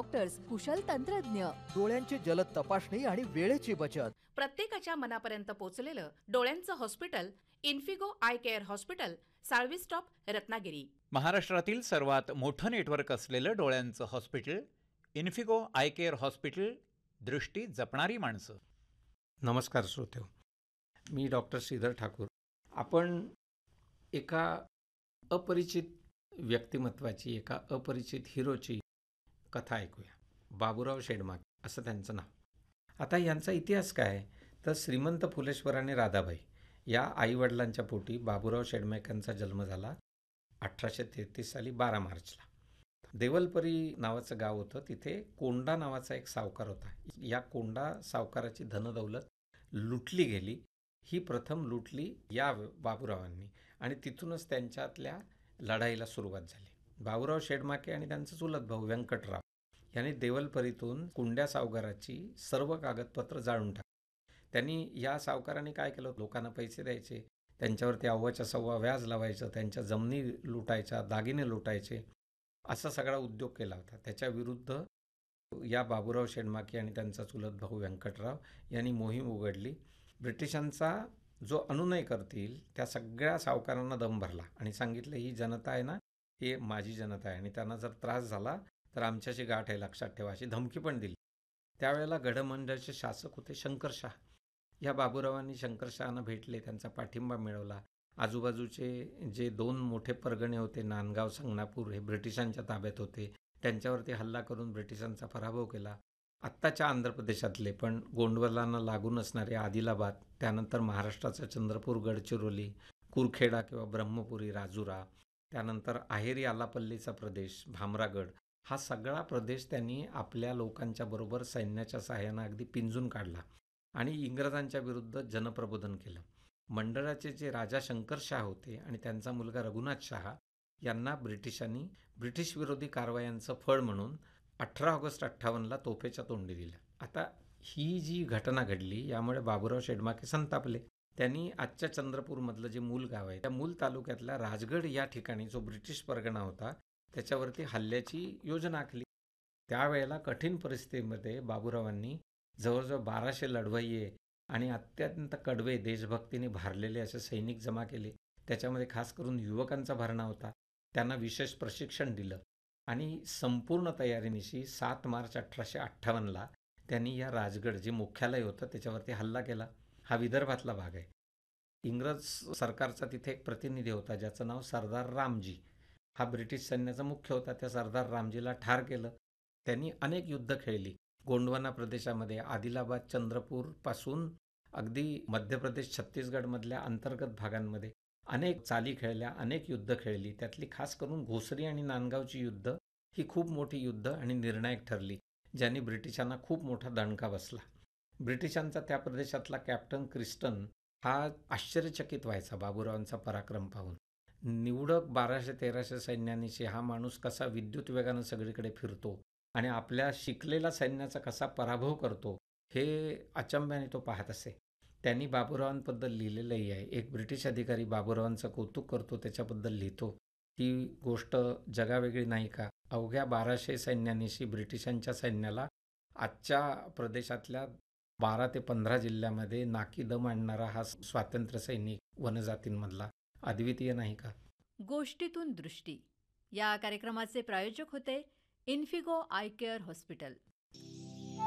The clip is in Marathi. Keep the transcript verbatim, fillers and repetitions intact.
डॉक्टर्स, कुशल तंत्रज्ञ, डोळ्यांची जलद तपासणी आणि वेळेची बचत. प्रत्येकाच्या मनापर्यंत पोहोचलेलं डोळ्यांचं hospital Infigo I care hospital, Salvi stop, Ratnagiri. महाराष्ट्रातील सर्वात मोठं नेटवर्क असलेलं डोळ्यांचं hospital Infigo I care hospital. दृष्टी जपणारी माणसं. नमस्कार श्रोतेहो, मी डॉक्टर श्रीधर ठाकूर. आपण एका अपरिचित व्यक्तिमत्वाची, एका अपरिचित हिरोची कथा ऐकूया. बाबूराव शेडमाके असं त्यांचं नाव. आता यांचा इतिहास काय तर श्रीमंत फुलेश्वर आणि राधाबाई या आईवडिलांच्या पोटी बाबूराव शेडमाकेंचा जन्म झाला अठराशे तेहतीस साली बारा मार्चला. देवलपरी नावाचं गाव होतं. तिथे कोंडा नावाचा एक सावकार होता. या कोंडा सावकाराची धनदौलत लुटली गेली. ही प्रथम लुटली या बाबूरावांनी आणि तिथूनच त्यांच्यातल्या लढाईला सुरुवात झाली. बाबूराव शेडमाके आणि त्यांचा चुलत भाऊ व्यंकटराव यांनी देवलपरीतून कोंड्या सावकाराची सर्व कागदपत्र जाळून टाकली. त्यांनी या सावकाराने काय केलं, लोकांना पैसे द्यायचे, त्यांच्यावरती अव्वाच्या सव्वा व्याज लावायचं, त्यांच्या जमिनी लुटायच्या, दागिने लुटायचे, असा सगळा उद्योग केला होता. त्याच्या विरुद्ध या बाबूराव शेडमाके आणि त्यांचा चुलत भाऊ व्यंकटराव यांनी मोहीम उघडली. ब्रिटिशांचा जो अनुनय करतील त्या सगळ्या सावकारांना दम भरला आणि सांगितलं, ही जनता आहे ना, ही माझी जनता आहे आणि त्यांना जर त्रास झाला तर आमच्याशी गाठ आहे, लक्षात ठेवा, अशी धमकी पण दिली. त्यावेळेला गडमंडळचे शासक होते शंकरशाह. या बाबूरावांनी शंकरशहांना भेटले, त्यांचा पाठिंबा मिळवला. आजूबाजूचे जे दोन मोठे परगणे होते, नांदगाव, संगणापूर, हे ब्रिटिशांच्या ताब्यात होते. त्यांच्यावरती हल्ला करून ब्रिटिशांचा पराभव केला. आत्ताच्या आंध्र प्रदेशातले पण गोंडवालांना लागून असणारे आदिलाबाद, त्यानंतर महाराष्ट्राचा चंद्रपूर, गडचिरोली, कुरखेडा किंवा ब्रह्मपुरी, राजुरा, त्यानंतर आहेरी आलापल्लीचा प्रदेश, भामरागड, हा सगळा प्रदेश त्यांनी आपल्या लोकांच्या बरोबर सैन्याच्या सहाय्यानं अगदी पिंजून काढला आणि इंग्रजांच्या विरुद्ध जनप्रबोधन केलं. मंडळाचे जे राजा शंकरशाह होते आणि त्यांचा मुलगा रघुनाथ शाह यांना ब्रिटिशांनी ब्रिटिश विरोधी कारवायांचं फळ म्हणून अठरा ऑगस्ट अठ्ठावन्नला तोफेच्या तोंडी दिल्या. आता ही जी घटना घडली यामुळे बाबूराव शेडमाके संतापले. त्यांनी आजच्या चंद्रपूरमधलं जे मूल गाव आहे त्या मूल तालुक्यातल्या राजगड या ठिकाणी जो ब्रिटिश परगणा होता त्याच्यावरती हल्ल्याची योजना आखली. त्यावेळेला कठीण परिस्थितीमध्ये बाबूरावांनी जवळजवळ बाराशे लढवय्ये आणि अत्यंत कडवे, देशभक्तीने भारलेले असे सैनिक जमा केले. त्याच्यामध्ये खास करून युवकांचा भरणा होता. त्यांना विशेष प्रशिक्षण दिलं आणि संपूर्ण तयारीनिशी सात मार्च अठराशे अठ्ठावन्नला त्यांनी या राजगड जे मुख्यालय होतं त्याच्यावरती हल्ला केला. हा विदर्भातला भाग आहे. इंग्रज सरकारचा तिथे एक प्रतिनिधी होता ज्याचं नाव सरदार रामजी. हा ब्रिटिश सैन्याचा मुख्य होता. त्या सरदार रामजीला ठार केलं. त्यांनी अनेक युद्ध खेळली. गोंडवाना प्रदेशामध्ये, आदिलाबाद, चंद्रपूरपासून अगदी मध्य प्रदेश, छत्तीसगडमधल्या अंतर्गत भागांमध्ये अनेक चाली खेळल्या, अनेक युद्ध खेळली. त्यातली खास करून घोसरी आणि नांदगावची युद्ध ही खूप मोठी युद्ध आणि निर्णायक ठरली, ज्यांनी ब्रिटिशांना खूप मोठा दणका बसला. ब्रिटिशांचा त्या प्रदेशातला कॅप्टन क्रिस्टन हा आश्चर्यचकित व्हायचा बाबूरावांचा पराक्रम पाहून. निवडक बाराशे तेराशे सैन्यानिशी हा माणूस कसा विद्युत वेगानं सगळीकडे फिरतो आणि आपल्या शिकलेल्या सैन्याचा कसा पराभव करतो हे अचंब्याने तो पाहत असे. त्यांनी बाबूरावांबद्दल लिहिलेलंही आहे. एक ब्रिटिश अधिकारी बाबूरावांचं कौतुक करतो, त्याच्याबद्दल लिहितो, ही गोष्ट जगावेगळी नाही का? अवघ्या बाराशे सैन्यानिशी ब्रिटिशांच्या सैन्याला आजच्या प्रदेशातल्या बारा ते पंधरा जिल्ह्यामध्ये नाकी दम आणणारा हा स्वातंत्र्य सैनिक वनजातींमधला अद्वितीय नाही का? गोष्टीतून दृष्टी या कार्यक्रमाचे प्रायोजक होते इन्फिगो आय केअर हॉस्पिटल.